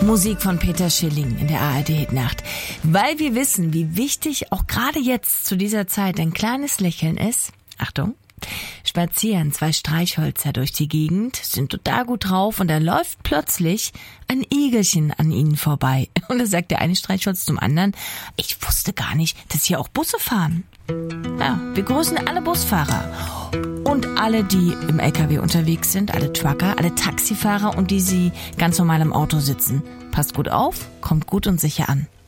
Musik von Peter Schilling in der ARD-Hitnacht. Weil wir wissen, wie wichtig auch gerade jetzt zu dieser Zeit ein kleines Lächeln ist. Achtung. Spazieren 2 Streichhölzer durch die Gegend, sind total gut drauf und da läuft plötzlich ein Igelchen an ihnen vorbei. Und da sagt der eine Streichholz zum anderen, ich wusste gar nicht, dass hier auch Busse fahren. Ja, wir grüßen alle Busfahrer und alle, die im LKW unterwegs sind, alle Trucker, alle Taxifahrer und die ganz normal im Auto sitzen. Passt gut auf, kommt gut und sicher an.